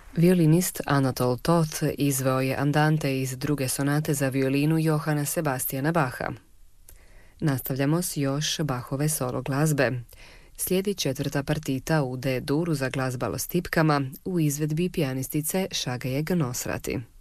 Violinist Anatol Toth izveo je andante iz druge sonate za violinu Johana Sebastiana Bacha. Nastavljamo s još Bachove solo glazbe. Slijedi četvrta partita u D-duru za glazbalo s tipkama u izvedbi pijanistice Šagaje Nosrati.